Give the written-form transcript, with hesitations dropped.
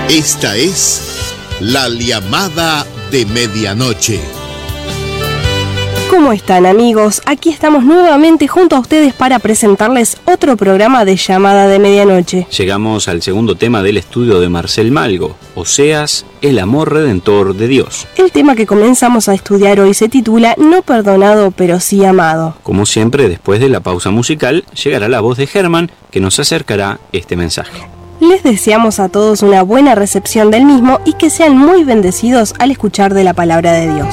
Esta es La Llamada de Medianoche. ¿Cómo están, amigos? Aquí estamos nuevamente junto a ustedes para presentarles otro programa de Llamada de Medianoche. Llegamos al segundo tema del estudio de Marcel Malgo, Oseas, el amor redentor de Dios. El tema que comenzamos a estudiar hoy se titula No perdonado, pero sí amado. Como siempre, después de la pausa musical, llegará la voz de Germán, que nos acercará este mensaje. Les deseamos a todos una buena recepción del mismo y que sean muy bendecidos al escuchar de la palabra de Dios.